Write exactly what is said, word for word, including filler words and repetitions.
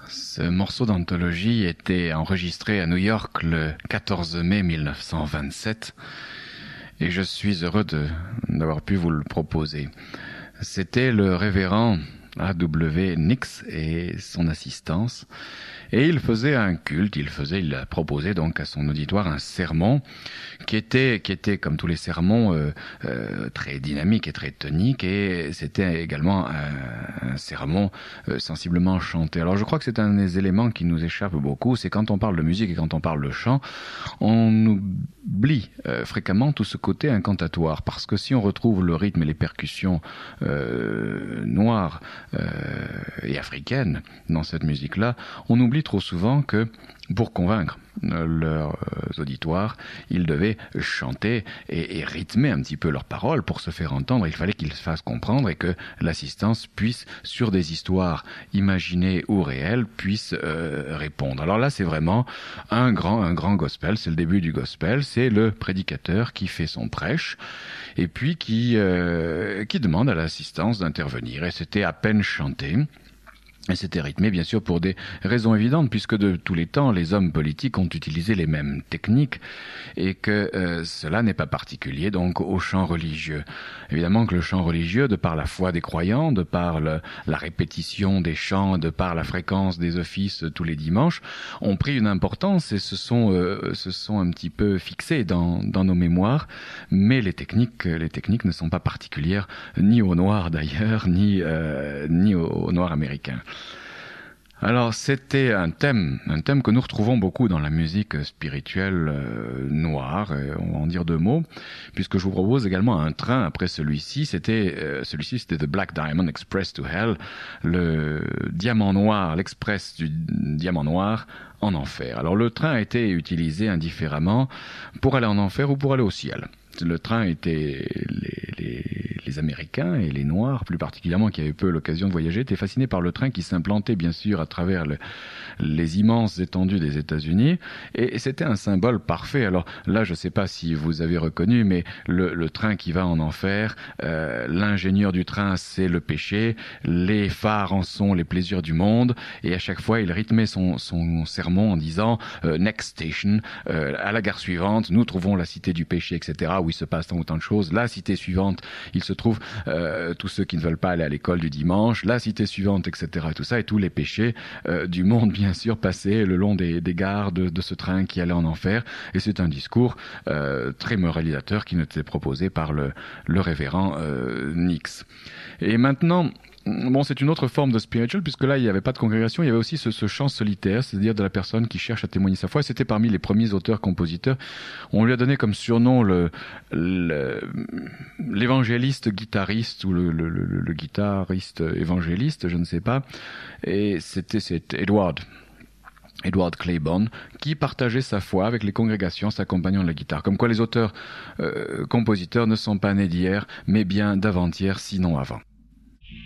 Ce morceau d'anthologie était enregistré à New York le quatorze mai mille neuf cent vingt-sept et je suis heureux de, d'avoir pu vous le proposer. C'était le révérend A W Nix et son assistance. Et il faisait un culte, il faisait, il proposait donc à son auditoire un sermon qui était, qui était comme tous les sermons, euh, euh, très dynamique et très tonique, et c'était également un, un sermon euh, sensiblement chanté. Alors je crois que c'est un des éléments qui nous échappe beaucoup, c'est quand on parle de musique et quand on parle de chant, on oublie euh, fréquemment tout ce côté incantatoire, parce que si on retrouve le rythme et les percussions euh, noires euh, et africaines dans cette musique-là, on oublie trop souvent que pour convaincre leurs auditoires, ils devaient chanter et, et rythmer un petit peu leurs paroles pour se faire entendre. Il fallait qu'ils se fassent comprendre et que l'assistance puisse, sur des histoires imaginées ou réelles, puisse euh, répondre. Alors là, c'est vraiment un grand, un grand gospel. C'est le début du gospel. C'est le prédicateur qui fait son prêche et puis qui, euh, qui demande à l'assistance d'intervenir. Et c'était à peine chanté. Et c'était rythmé, bien sûr, pour des raisons évidentes, puisque de tous les temps, les hommes politiques ont utilisé les mêmes techniques et que euh, cela n'est pas particulier donc au chant religieux. Évidemment que le chant religieux, de par la foi des croyants, de par le, la répétition des chants, de par la fréquence des offices tous les dimanches, ont pris une importance et se sont, euh, se sont un petit peu fixés dans, dans nos mémoires. Mais les techniques, les techniques ne sont pas particulières ni aux Noirs d'ailleurs, ni, euh, ni aux, aux Noirs américains. Alors c'était un thème, un thème que nous retrouvons beaucoup dans la musique spirituelle euh, noire, et on va en dire deux mots, puisque je vous propose également un train après celui-ci. C'était euh, celui-ci, c'était The Black Diamond Express to Hell, le diamant noir, l'express du diamant noir en enfer. Alors le train a été utilisé indifféremment pour aller en enfer ou pour aller au ciel. Le train était les, les, les Américains et les Noirs, plus particulièrement, qui avaient peu l'occasion de voyager, étaient fascinés par le train qui s'implantait bien sûr à travers le, les immenses étendues des États-Unis, et, et c'était un symbole parfait. Alors là, je ne sais pas si vous avez reconnu, mais le, le train qui va en enfer, euh, l'ingénieur du train, c'est le péché, les phares en sont les plaisirs du monde, et à chaque fois, il rythmait son, son sermon en disant euh, Next station, euh, à la gare suivante, nous trouvons la cité du péché, et cetera, où il se passe tant ou tant de choses. La cité suivante, il se trouve euh, tous ceux qui ne veulent pas aller à l'école du dimanche. La cité suivante, et cetera. Et tout ça, et tous les péchés euh, du monde, bien sûr, passaient le long des, des gares de, de ce train qui allait en enfer. Et c'est un discours euh, très moralisateur qui nous était proposé par le, le révérend euh, Nix. Et maintenant, bon, c'est une autre forme de spiritual, puisque là, il n'y avait pas de congrégation, il y avait aussi ce, ce chant solitaire, c'est-à-dire de la personne qui cherche à témoigner sa foi. C'était parmi les premiers auteurs-compositeurs. On lui a donné comme surnom le, le, l'évangéliste guitariste, ou le, le, le, le guitariste évangéliste, je ne sais pas. Et c'était, c'était Edward. Edward Claiborne, qui partageait sa foi avec les congrégations s'accompagnant de la guitare. Comme quoi les auteurs, euh, compositeurs ne sont pas nés d'hier, mais bien d'avant-hier, sinon avant.